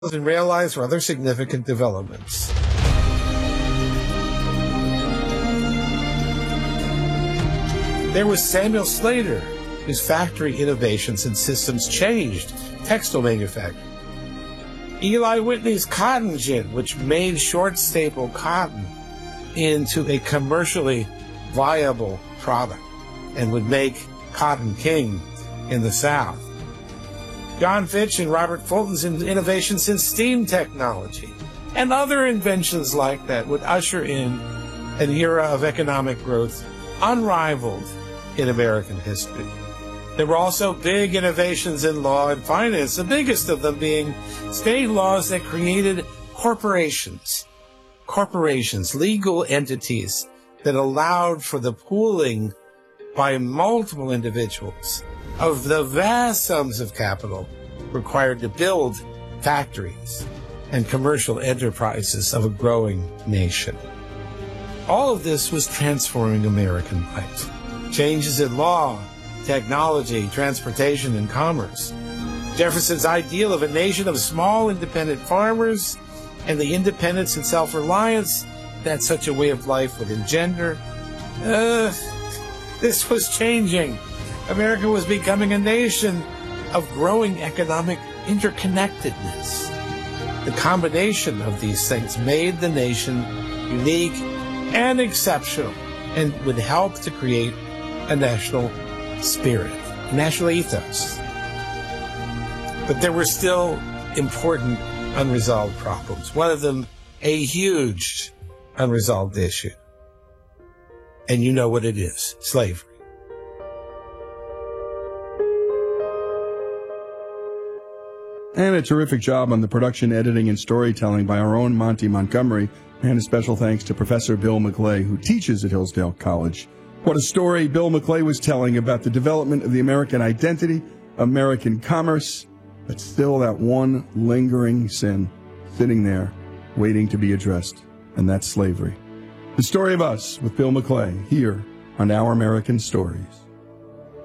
and rail lines were other significant developments. There was Samuel Slater, whose factory innovations and systems changed textile manufacturing. Eli Whitney's cotton gin, which made short staple cotton into a commercially viable product and would make cotton king in the South. John Fitch and Robert Fulton's innovations in steam technology and other inventions like that would usher in an era of economic growth unrivaled in American history. There were also big innovations in law and finance, the biggest of them being state laws that created corporations, legal entities that allowed for the pooling by multiple individuals of the vast sums of capital required to build factories and commercial enterprises of a growing nation. All of this was transforming American life. Changes in law, technology, transportation, and commerce. Jefferson's ideal of a nation of small independent farmers and the independence and self-reliance that such a way of life would engender. This was changing. America was becoming a nation of growing economic interconnectedness. The combination of these things made the nation unique and exceptional and would help to create a national spirit, a national ethos. But there were still important unresolved problems. One of them, a huge unresolved issue. And you know what it is: slavery. And a terrific job on the production, editing, and storytelling by our own Monty Montgomery. And a special thanks to Professor Bill McClay, who teaches at Hillsdale College. What a story Bill McClay was telling about the development of the American identity, American commerce, but still that one lingering sin sitting there waiting to be addressed, and that's slavery. The Story of Us with Bill McClay here on Our American Stories.